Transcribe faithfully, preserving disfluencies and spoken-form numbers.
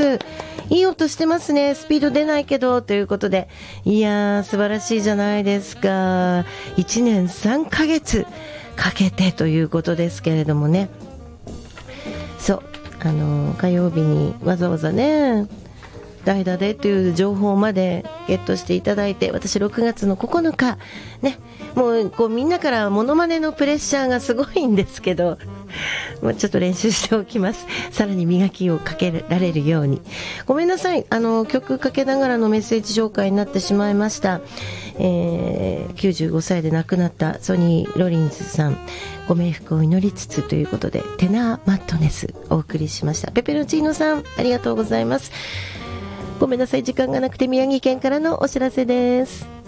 。いい音してますね。スピード出ないけどということで、いやー素晴らしいじゃないですか。いちねんさんかげつかけてということですけれどもね。そう、あのー、火曜日にわざわざね代打でという情報までゲットしていただいて、私ろくがつのここのかね、もうこうみんなからモノマネのプレッシャーがすごいんですけど、もうちょっと練習しておきます。さらに磨きをかけられるように。ごめんなさい、あの曲かけながらのメッセージ紹介になってしまいました。えー、きゅうじゅうごさいで亡くなったソニー・ロリンズさん、ご冥福を祈りつつということで、テナーマットネスお送りしました。ペペロチーノさんありがとうございます。ごめんなさい、時間がなくて宮城県からのお知らせです。